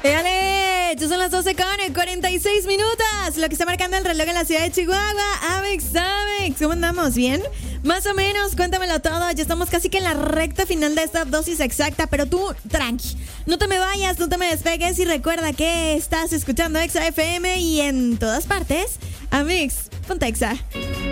Dale, ya son las 12:46 minutos. Lo que está marcando el reloj en la ciudad de Chihuahua. Amex, ¿cómo andamos? ¿Bien? Más o menos, cuéntamelo todo. Ya estamos casi que en la recta final de esta dosis exacta. Pero tú, tranqui, no te me vayas, no te me despegues. Y recuerda que estás escuchando Exa FM y en todas partes, Amex, ponte Exa.